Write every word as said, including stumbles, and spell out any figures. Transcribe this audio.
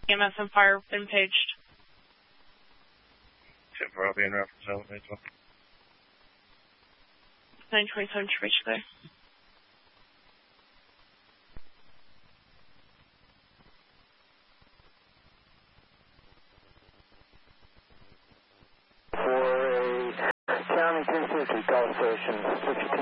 E M S and fire been paged. ten four, I'll be in route for zone eight twelve. nine twenty-seven should reach there. For a County three fifty, call station sixty-two.